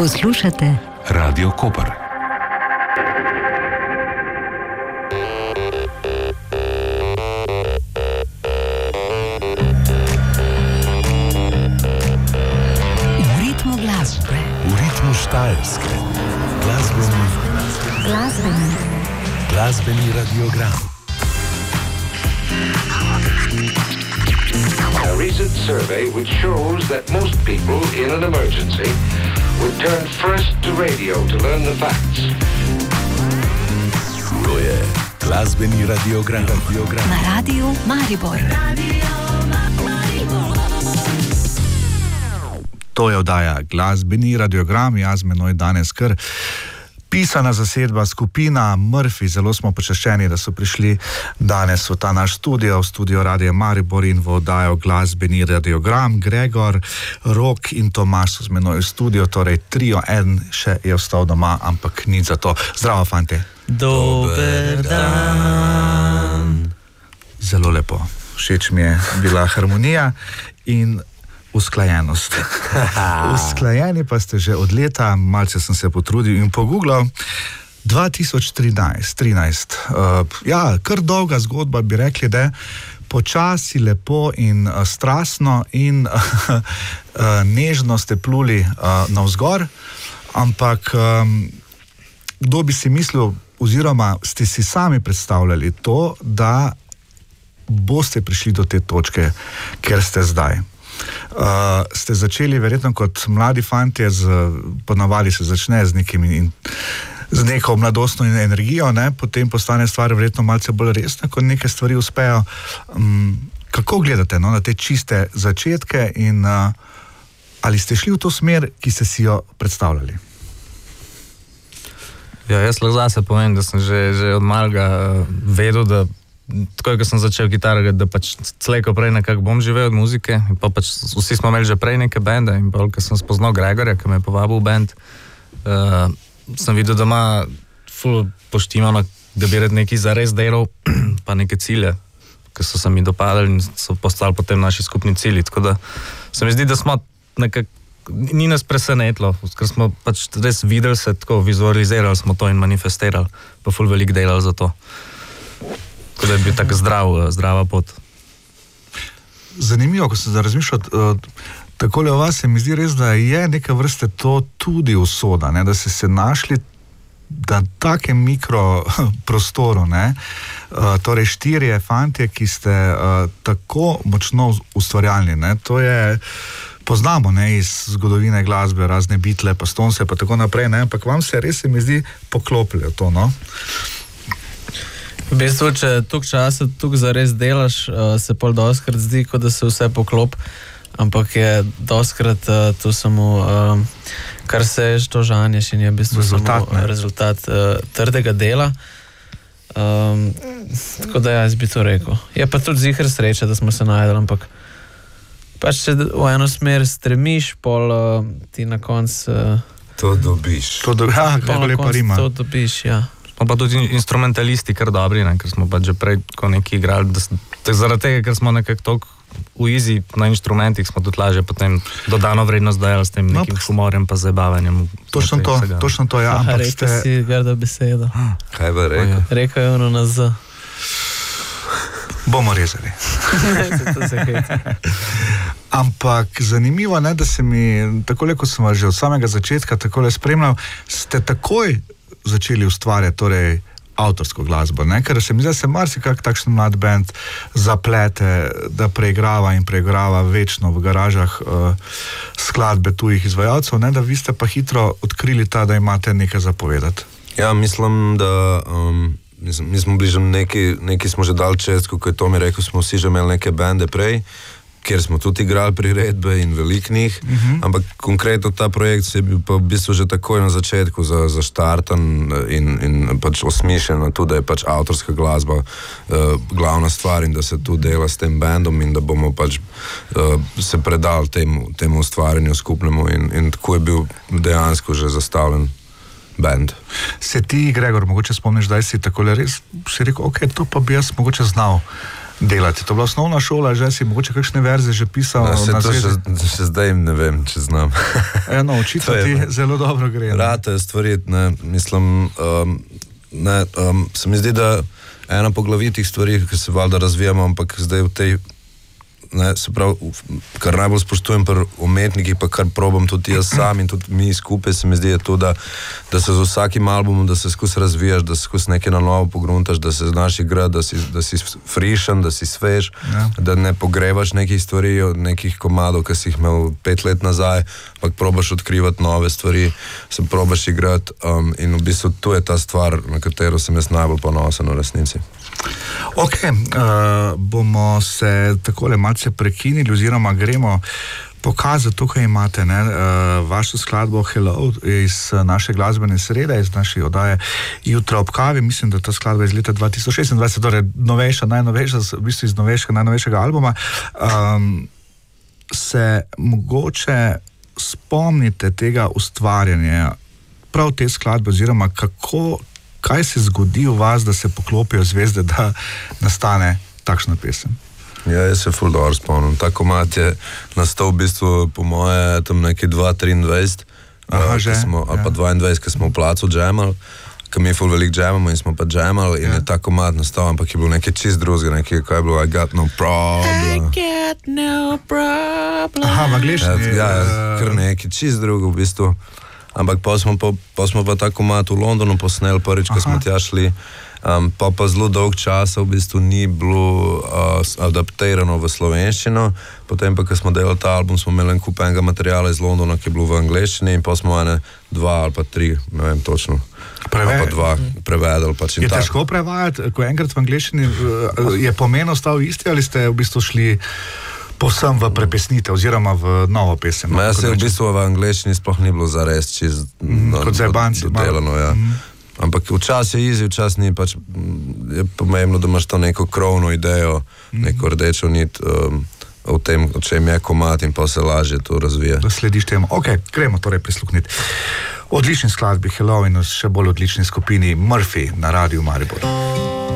Poslušate Radio Koper. V ritmu glasbe. V ritmu Štajerske. Glasbeni radiogram. A recent survey which shows that most people in an emergency would turn first to radio to learn the facts. To je glasbeni radiogram. Na radiju Maribor. To je oddaja glasbeni radiogram, jaz menoj danes kar pisana zasedba skupina Murphy. Zelo smo počaščeni, da so prišli danes v ta naš studio, v studio Radia Maribor in v oddajo glasbeni radiogram. Gregor, Rok in Tomaš so z menoj v studio, torej trio, en še je ostal doma, ampak nič za to. Zdravo, fante. Dober dan. Zelo lepo. Všeč mi je bila harmonija in usklajenost. Usklajeni pa ste že od leta, malce sem se potrudil in pogooglal, 2013. Ja, kar dolga zgodba, bi rekli, da je počasi, lepo in strastno in nežno ste pluli navzgor, ampak kdo bi si mislil, oziroma ste si sami predstavljali to, da boste prišli do te točke, kjer ste zdaj. Ste začeli verjetno kot mladi fantje, ponavadi se začne z neko mladostno energijo, ne? Potem postane stvar verjetno malce bolj resna, ko neke stvari uspejo. Kako gledate na te čiste začetke in ali ste šli v to smer, ki ste si jo predstavljali? Ja, jaz lahko zase povem, da sem že od malega vedel, da tako, ko sem začel kitarati, da pač slejko prej nekako bom živel od muzike, in pa pač vsi smo imeli že prej neke bende, in pa ko sem spoznal Gregorja, ki me je povabil v band, sem videl, da ima ful poštimano, da bi rad nekaj zares delal, pa neke cilje, ki so se mi dopadali in so postali potem naši skupni cilji, tako da se mi zdi, da smo nekako, ni nas presenetilo, ker smo pač res videli se, tako vizualizirali smo to in manifestirali, pa ful veliko delali za to. Tako da je bil tako zdrava pot. Zanimivo, ko sem razmišljal takole o vas, se mi zdi res, da je neke vrste to tudi usoda, ne? Da ste se našli na takem mikroprostoru, ne? Torej 4 fantje, ki ste tako močno ustvarjalni, ne? To je, poznamo, ne, iz zgodovine glasbe, razne Beatle, pa Stonese, pa tako naprej, ne? Ampak vam se res, se mi zdi, poklopilo to, no? V bistvu, če toliko časa tukaj zares delaš, se pol doskrat zdi, kot da se vse poklop, ampak je doskrat to samo, kar se je to žanješ in je v bistvu rezultat trdega dela. Tako da jaz bi to rekel. Je pa tudi ziher sreča, da smo se najdeli, ampak pač če v eno smer stremiš, pol ti na koncu To dobiš. Kako lepa rima. To dobiš, ja. Smo pa tudi instrumentalisti kar dobri, ne? Ker smo pa že prej ko nekaj igrali, zaradi tega, ker smo nekako toliko v easy na inštrumentih, smo tudi lažje potem dodano vrednost dajali s tem nekim humorjem pa zabavanjem. Točno to, ja. Rekel si grda beseda. Kaj bi rekel? Rekel je ono na Z. Bomo rezali. Ampak zanimivo, ne, da se mi, takole, ko sem vas že od samega začetka takole spremljal, ste takoj začeli ustvarjati, torej avtorsko glasbo, ne? Ker se mi zdi, da se marsikak takšen mlad band zaplete, da preigrava večno v garažah skladbe tujih izvajalcev, ne? Da vi ste pa hitro odkrili da imate nekaj zapovedati. Ja, mislim, da mi smo bili že neki smo že dal čez, ko je Tomi rekel, smo vsi že imeli neke bende prej, kjer smo tudi igrali priredbe in veliknih, ampak konkretno ta projekt se je bil pa v bistvu že takoj na začetku zaštartan in pač osmišljeno tudi, da je pač avtorska glasba glavna stvar in da se tu dela s tem bandom in da bomo pač se predali temu ustvarjanju skupnemu in tako je bil dejansko že zastavljen band. Se ti, Gregor, mogoče spomniš, da si takole res si rekel, ok, to pa bi jaz mogoče znal delati. To je bila osnovna šola, že si mogoče kakšne verze že pisal? Še zdaj ne vem, če znam. No, očitno ti zelo dobro gre. Rado je stvari, mislim, se mi zdi, da ena poglavitih stvari, ki se valjda razvijamo, ampak zdaj v tej, se pravi, kar najbolj spoštujem pri umetnikih, pa kar probam tudi jaz sam in tudi mi skupaj, se mi zdi, je to, da se z vsakim albumom, da se skozi razvijaš, da se skozi nekaj na novo pogruntaš, da se znaš igrati, da si frišen, da si svež, da ne pogrevaš nekih stvari, nekih komadov, ki si jih imel 5 let nazaj, ampak probaš odkrivati nove stvari, se probaš igrati in v bistvu tu je ta stvar, na katero sem jaz najbolj ponosen v resnici. Ok, bomo se takole malce prekinili oziroma gremo pokazati, tukaj imate vašo skladbo Hello iz naše glasbene srede, iz naše oddaje Jutra ob kavi, mislim, da ta skladba je iz leta 2026, torej najnovejša, v bistvu iz najnovejšega albuma. Se mogoče spomnite tega ustvarjanja, prav te skladbe, oziroma kaj se zgodi v vas, da se poklopijo zvezde, da nastane takšna pesem? Ja, jaz se ful dobro spomnim. Ta komad je nastal v bistvu po moje tam nekaj 2023, ali pa 22, ko smo v placu džemali, ko mi je ful veliko džemamo in smo pa džemali in je ta komad nastal, ampak je bilo nekaj čist drugega, nekaj, kaj je bilo I got no problem. I got no problem. Aha, v angliščini. Ja, kar nekaj čist drugo v bistvu. Ampak pa smo pa ta komad v Londonu posneli prvič, ko smo tja šli, pa zelo dolg časa v bistvu ni bilo adaptirano v slovenščino, potem pa, ko smo delali ta album, smo imeli en kup enega materijala iz Londona, ki je bilo v angleščini in pa smo dva ali pa tri, ne vem točno, prevedeli. Je težko prevajati, ko enkrat v angleščini je pomen ostal isti ali ste v bistvu šli povsem v prepesnitev oziroma v novo pesem? Jaz se v bistvu v angleščini sploh ni bilo zares čist kot zajbanci dodelano, ja. Ampak včasih je easy, včasih ni, pač je pomembno, da imaš to neko krovno idejo, neko rdečo nit o tem, o čem je komad in pa se lažje to razvije. Da slediš temu. Ok, gremo torej prisluhniti odlični skladbi Hello in še bolj odlični skupini Murphy na Radiu Maribor.